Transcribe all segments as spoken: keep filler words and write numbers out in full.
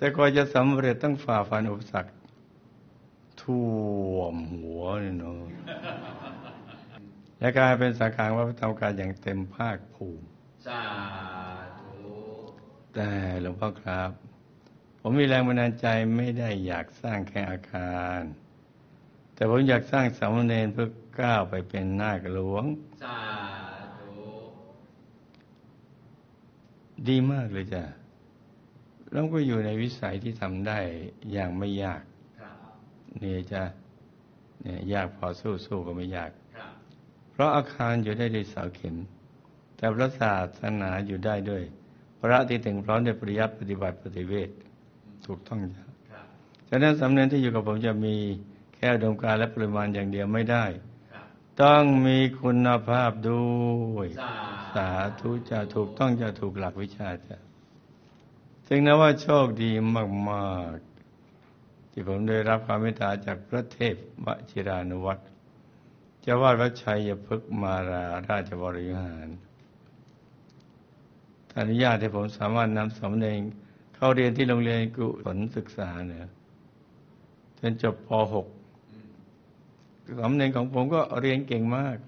แต่กว่าจะสำเร็จต้องฝ่าฟันอุปสรรคท่วมหัวนี่เนาะและกลายเป็นสังขารวัฏธรรมกายอย่างเต็มภาคภูมิสาธุแต่หลวงพ่อครับผมมีแรงบันดาลใจไม่ได้อยากสร้างแค่อาคารแต่ผมอยากสร้างสามเณรเพื่อก้าวไปเป็นนาคหลวงสาธุดีมากเลยจ้ะแล้วก็อยู่ในวิสัยที่ทำได้อย่างไม่ยากเนี่ยจ้ะเนี่ยยากพอสู้สู้ก็ไม่ยากเพราะอาคารอยู่ได้ด้วยเสาเข็มแต่พระศาสนาอยู่ได้ด้วยพระที่ถึงพร้อมด้วยปริยัติปฏิบัติปฏิเวทถูกต้องจ้ะฉะนั้นสำเนียงที่อยู่กับผมจะมีแค่อุดมการณ์และปริมาณอย่างเดียวไม่ได้ต้องมีคุณภาพด้วยสาธุจะถูกต้องจะถูกหลักวิชาจ้ะถึงนะว่าโชคดีมากๆที่ผมได้รับความเมตตาจากพระเทพวชิรานุวัตรเจ้าวาดวัดชัยพฤกษ์มาราราชบริหารอนุญาตให้ผมสามารถนำสามเณรเข้าเรียนที่โรงเรียนกุศลศึกษาเนี่ยจนจบป หก สามเณรของผมก็เรียนเก่งมาก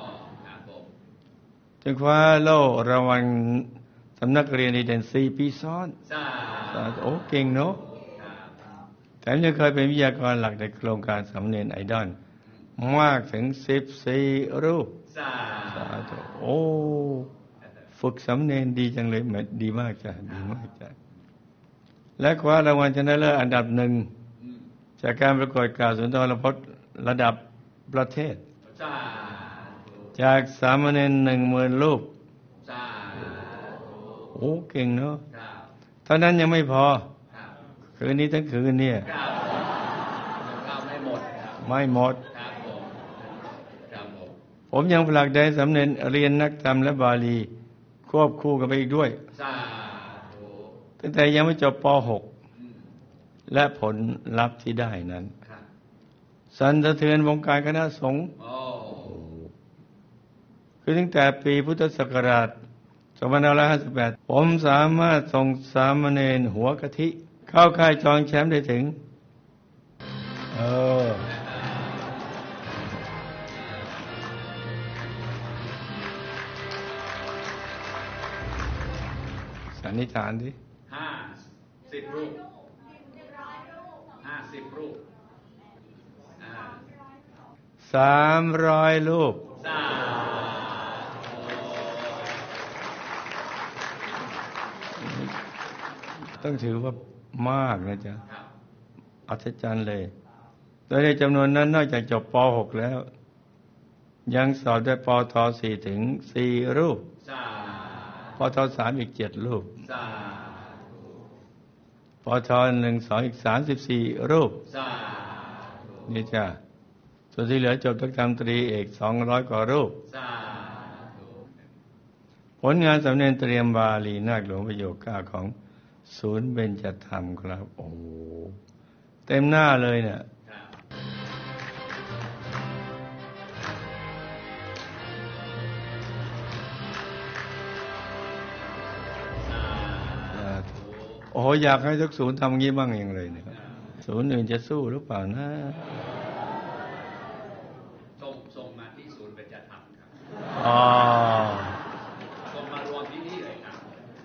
จนคว้าโล่รางวัลสำนักเรียนดีเด่นสี่ปีซ้อนโอ้เก่งเนาะแถมยังเคยเป็นวิทยากรหลักในโครงการสามเณรไอดอลมากถึงสิบสี่รูปสาธุโอ้ฝึกสามเณรดีจังเลยเหมือนดีมากจ้ะดีมากจ้ะและคว้ารางวัลชนะเลิศอันดับหนึ่งจากการประกวดกล่าวสุนทรพจน์ระดับประเทศจากสามเณรหนึ่งหมื่นรูปโอ้เก่งเนาะเท่านั้นยังไม่พอคืนนี้ทั้งคืนเนี่ยไม่หมดไม่หมดผมยังผลักดันสามเณรเรียนนักธรรมและบาลีควบคู่กันไปอีกด้วยตั้งแต่ยังไม่จบป หก และผลลัพธ์ที่ได้นั้นสั่นสะเทือนวงการคณะสงฆ์คือตั้งแต่ปีพุทธศักราชสองพันห้าร้อยห้าสิบแปดผมสามารถส่งสามเณรหัวกะทิเข้าค่ายจองแชมป์ได้ถึงเออสันนิษฐานดิห้าสิบรูปห้าสิบรูปสามร้อยรูปต้องถือว่ามากนะจ๊ะอัศจรรย์เลยโดยในจำนวนนั้นนอกจากจบป หก แล้วยังสอบได้ปท สี่ถึงสี่รูปปท สามอีกเจ็ดรูปปท หนึ่ง สองอีกสามสิบสี่รูปนี่จ้ะส่วนที่เหลือจบทั้งธรรมตรีเอกสองร้อยกว่ารูปผลงานสำเนียงเตรียมบาลีนาคหลวงประโยคเก้าของศูนย์เบญจธรรมครับโอ้เต็มหน้าเลยเนี่ยโอ้อยากให้ทุกศูนย์ทำอย่างนี้บ้างอย่างเลยเนี่ยศูนย์อื่นจะสู้หรือเปล่านะส่งส่งมาที่ศูนย์เบญจธรรมครับอ๋อ